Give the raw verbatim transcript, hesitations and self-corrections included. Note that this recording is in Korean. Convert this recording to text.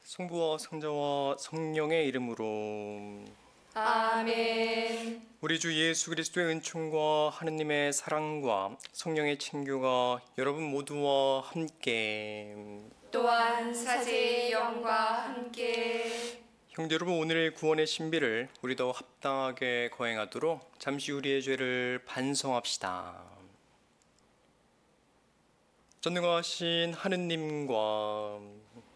성부와 성자와 성령의 이름으로. 아멘. 우리 주 예수 그리스도의 은총과 하느님의 사랑과 성령의 친교가 여러분 모두와 함께. 또한 사제의 영과 함께. 형제 여러분, 오늘의 구원의 신비를 우리도 합당하게 거행하도록 잠시 우리의 죄를 반성합시다. 전능하신 하느님과